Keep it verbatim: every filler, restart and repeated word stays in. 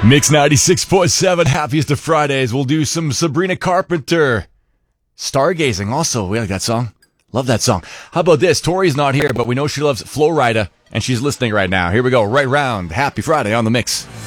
Mix ninety-six point seven, happiest of Fridays. We'll do some Sabrina Carpenter. Stargazing also. We like that song. Love that song. How about this? Tori's not here, but we know she loves Flo Rida, and she's listening right now. Here we go. Right round. Happy Friday on the Mix.